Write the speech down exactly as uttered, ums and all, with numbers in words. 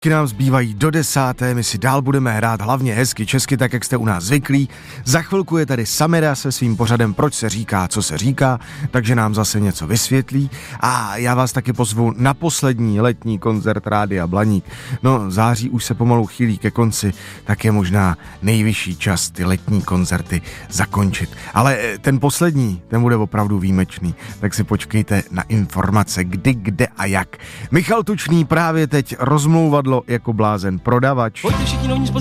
Nám zbývají do desáté, my si dál budeme hrát hlavně hezky česky, tak jak jste u nás zvyklí. Za chvilku je tady Samira se svým pořadem Proč se říká, co se říká, takže nám zase něco vysvětlí. A já vás taky pozvu na poslední letní koncert Rádia Blaník. No, září už se pomalu chýlí ke konci, tak je možná nejvyšší čas ty letní koncerty zakončit. Ale ten poslední, ten bude opravdu výjimečný, tak si počkejte na informace, kdy, kde a jak. Michal Tučný právě teď rozmlouvadlo jako blázen prodavač.